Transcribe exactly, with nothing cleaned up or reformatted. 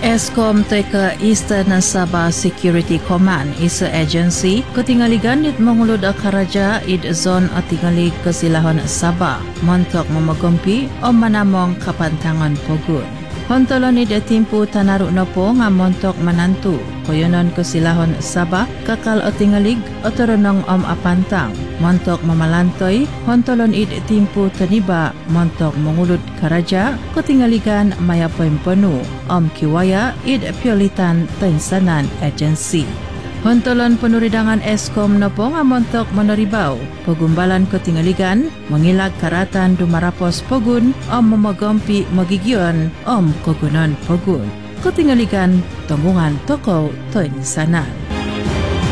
Eskom teka Eastern Sabah Security Command isa agency ketingaligan it mengulud akaraja id zon atingali kesilahon Sabah montok memagompi o manamong kapantangan pogun. Hontolon id timpu tanaruk nopo nga montok menantu koyonon kesilahon Sabah kakal atingalig otoronong om apantang montok memalantoy hontolon id timpu taniba montok mengulud karaja ketingaligan mayapoy penuh om kiwaya id piolitan tensanan agency. Hontolon penuridangan Eskom nopo nga montok meneribaw pagumbalan ketingaligan mengilag karatan dumarapos pogun om memagompi magigion om kogunon pogun ketingaligan tembungan toko tensanan.